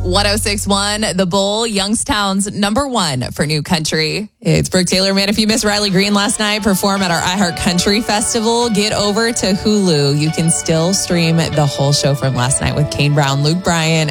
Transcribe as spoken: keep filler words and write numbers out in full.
one oh six point one, The Bull, Youngstown's number one for new country. It's Brooke Taylor. Man, if you missed Riley Green last night perform at our iHeart Country Festival, get over to Hulu. You can still stream the whole show from last night with Kane Brown, Luke Bryan,